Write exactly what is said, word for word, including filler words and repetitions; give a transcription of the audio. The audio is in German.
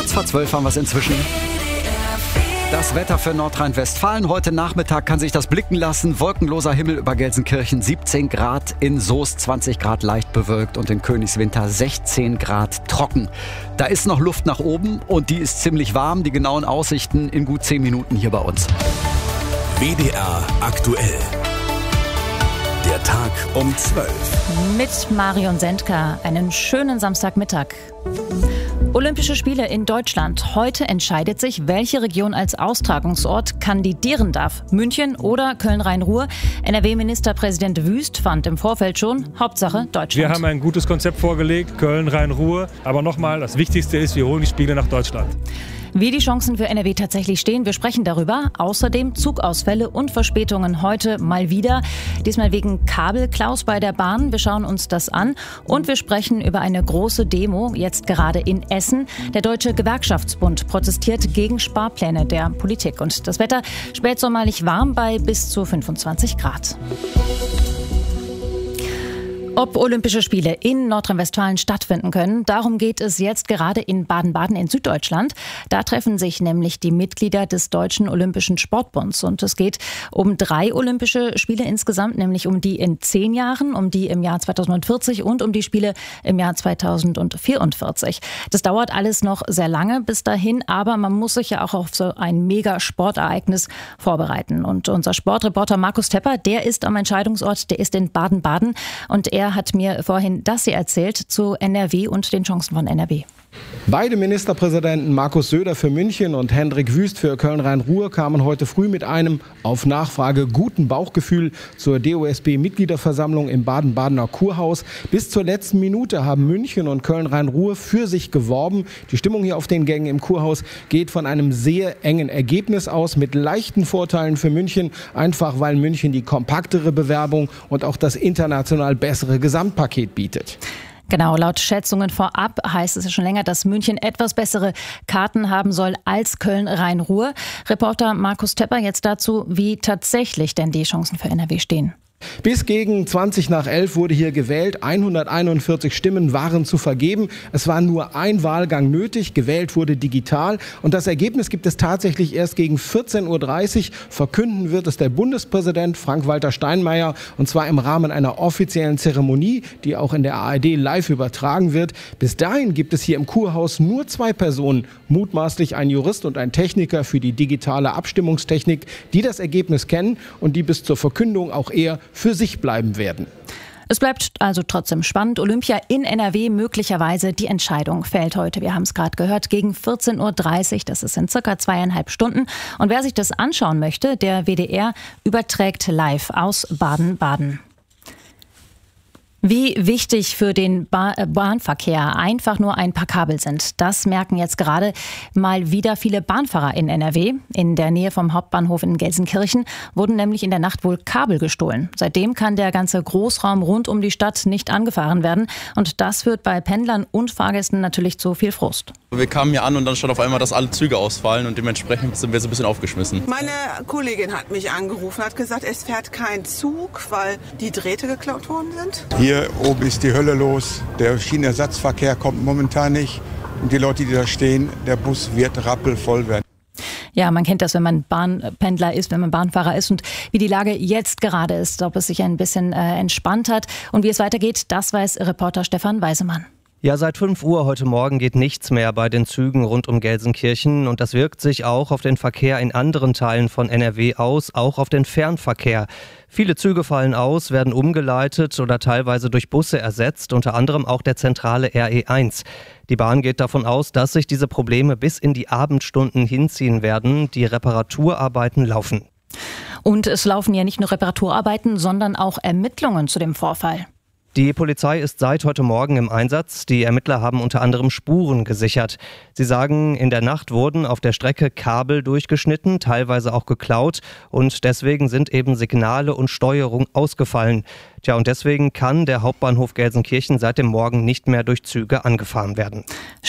Kurz vor zwölf haben wir es inzwischen. Das Wetter für Nordrhein-Westfalen. Heute Nachmittag kann sich das blicken lassen. Wolkenloser Himmel über Gelsenkirchen, siebzehn Grad, in Soest zwanzig Grad leicht bewölkt und in Königswinter sechzehn Grad trocken. Da ist noch Luft nach oben und die ist ziemlich warm. Die genauen Aussichten in gut zehn Minuten hier bei uns. W D R aktuell. Der Tag um zwölf. Mit Marion Sendka. Einen schönen Samstagmittag. Olympische Spiele in Deutschland. Heute entscheidet sich, welche Region als Austragungsort kandidieren darf. München oder Köln-Rhein-Ruhr. N R W-Ministerpräsident Wüst fand im Vorfeld schon, Hauptsache Deutschland. Wir haben ein gutes Konzept vorgelegt, Köln-Rhein-Ruhr. Aber nochmal, das Wichtigste ist, wir holen die Spiele nach Deutschland. Wie die Chancen für N R W tatsächlich stehen, wir sprechen darüber. Außerdem Zugausfälle und Verspätungen heute mal wieder. Diesmal wegen Kabelklaus bei der Bahn. Wir schauen uns das an. Und wir sprechen über eine große Demo, jetzt gerade in Essen. Der Deutsche Gewerkschaftsbund protestiert gegen Sparpläne der Politik. Und das Wetter spätsommerlich warm bei bis zu fünfundzwanzig Grad. Ob Olympische Spiele in Nordrhein-Westfalen stattfinden können, darum geht es jetzt gerade in Baden-Baden in Süddeutschland. Da treffen sich nämlich die Mitglieder des Deutschen Olympischen Sportbunds. Und es geht um drei Olympische Spiele insgesamt, nämlich um die in zehn Jahren, um die im Jahr zweitausendvierzig und um die Spiele im Jahr zweitausendvierundvierzig. Das dauert alles noch sehr lange bis dahin, aber man muss sich ja auch auf so ein Mega-Sportereignis vorbereiten. Und unser Sportreporter Markus Tepper, der ist am Entscheidungsort, der ist in Baden-Baden und er hat mir vorhin das hier erzählt zu N R W und den Chancen von N R W. Beide Ministerpräsidenten Markus Söder für München und Hendrik Wüst für Köln-Rhein-Ruhr kamen heute früh mit einem auf Nachfrage guten Bauchgefühl zur D O S B-Mitgliederversammlung im Baden-Badener Kurhaus. Bis zur letzten Minute haben München und Köln-Rhein-Ruhr für sich geworben. Die Stimmung hier auf den Gängen im Kurhaus geht von einem sehr engen Ergebnis aus mit leichten Vorteilen für München, einfach weil München die kompaktere Bewerbung und auch das international bessere Gesamtpaket bietet. Genau, laut Schätzungen vorab heißt es ja schon länger, dass München etwas bessere Karten haben soll als Köln-Rhein-Ruhr. Reporter Markus Tepper jetzt dazu, wie tatsächlich denn die Chancen für N R W stehen. Bis gegen zwanzig nach elf wurde hier gewählt. hunderteinundvierzig Stimmen waren zu vergeben. Es war nur ein Wahlgang nötig. Gewählt wurde digital. Und das Ergebnis gibt es tatsächlich erst gegen vierzehn Uhr dreißig. Verkünden wird es der Bundespräsident Frank-Walter Steinmeier. Und zwar im Rahmen einer offiziellen Zeremonie, die auch in der A R D live übertragen wird. Bis dahin gibt es hier im Kurhaus nur zwei Personen. Mutmaßlich ein Jurist und ein Techniker für die digitale Abstimmungstechnik, die das Ergebnis kennen und die bis zur Verkündung auch eher für sich bleiben werden. Es bleibt also trotzdem spannend. Olympia in N R W, möglicherweise die Entscheidung fällt heute. Wir haben es gerade gehört, gegen vierzehn Uhr dreißig. Das ist in circa zweieinhalb Stunden. Und wer sich das anschauen möchte, der W D R überträgt live aus Baden-Baden. Wie wichtig für den ba- Bahnverkehr einfach nur ein paar Kabel sind, das merken jetzt gerade mal wieder viele Bahnfahrer in N R W. In der Nähe vom Hauptbahnhof in Gelsenkirchen wurden nämlich in der Nacht wohl Kabel gestohlen. Seitdem kann der ganze Großraum rund um die Stadt nicht angefahren werden. Und das führt bei Pendlern und Fahrgästen natürlich zu viel Frust. Wir kamen hier an und dann stand auf einmal, dass alle Züge ausfallen und dementsprechend sind wir so ein bisschen aufgeschmissen. Meine Kollegin hat mich angerufen, hat gesagt, es fährt kein Zug, weil die Drähte geklaut worden sind. Hier oben ist die Hölle los. Der Schienenersatzverkehr kommt momentan nicht. Und die Leute, die da stehen, der Bus wird rappelvoll werden. Ja, man kennt das, wenn man Bahnpendler ist, wenn man Bahnfahrer ist und wie die Lage jetzt gerade ist, ob es sich ein bisschen äh, entspannt hat. Und wie es weitergeht, das weiß Reporter Stefan Weisemann. Ja, seit fünf Uhr heute Morgen geht nichts mehr bei den Zügen rund um Gelsenkirchen und das wirkt sich auch auf den Verkehr in anderen Teilen von N R W aus, auch auf den Fernverkehr. Viele Züge fallen aus, werden umgeleitet oder teilweise durch Busse ersetzt, unter anderem auch der zentrale R E eins. Die Bahn geht davon aus, dass sich diese Probleme bis in die Abendstunden hinziehen werden. Die Reparaturarbeiten laufen. Und es laufen ja nicht nur Reparaturarbeiten, sondern auch Ermittlungen zu dem Vorfall. Die Polizei ist seit heute Morgen im Einsatz. Die Ermittler haben unter anderem Spuren gesichert. Sie sagen, in der Nacht wurden auf der Strecke Kabel durchgeschnitten, teilweise auch geklaut. Und deswegen sind eben Signale und Steuerung ausgefallen. Tja, und deswegen kann der Hauptbahnhof Gelsenkirchen seit dem Morgen nicht mehr durch Züge angefahren werden.